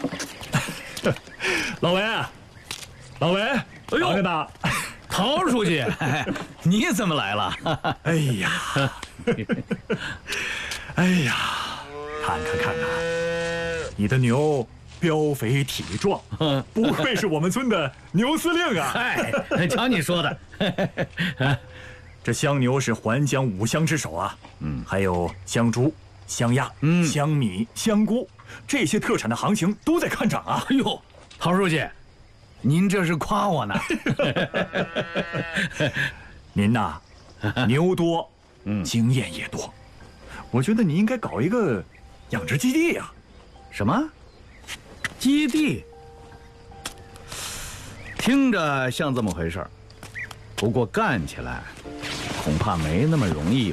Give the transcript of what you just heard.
老韦，老韦， 哎呦， 唐人呐， 陶书记，你怎么来了？ 哎呀，哎呀，看看，你的牛膘肥体壮，不愧是我们村的牛司令啊！ 嗨，瞧你说的， 这香牛是还江5香之首啊，还有香猪、香鸭、香米、香菇，这些特产的行情都在看涨啊！ 哎呦，陶书记，您这是夸我呢？ 您呐，牛多，经验也多，我觉得你应该搞一个养殖基地呀。 什么？基地？听着像这么回事儿，不过干起来恐怕没那么容易。